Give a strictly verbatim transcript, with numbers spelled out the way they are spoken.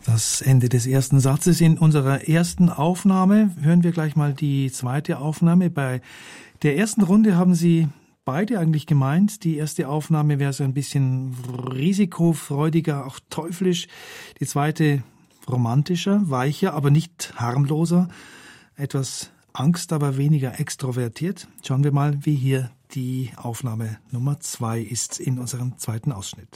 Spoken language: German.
Das Ende des ersten Satzes in unserer ersten Aufnahme. Hören wir gleich mal die zweite Aufnahme. Bei der ersten Runde haben Sie beide eigentlich gemeint. Die erste Aufnahme wäre so ein bisschen risikofreudiger, auch teuflisch. Die zweite romantischer, weicher, aber nicht harmloser. Etwas Angst, aber weniger extrovertiert. Schauen wir mal, wie hier die Aufnahme Nummer zwei ist in unserem zweiten Ausschnitt.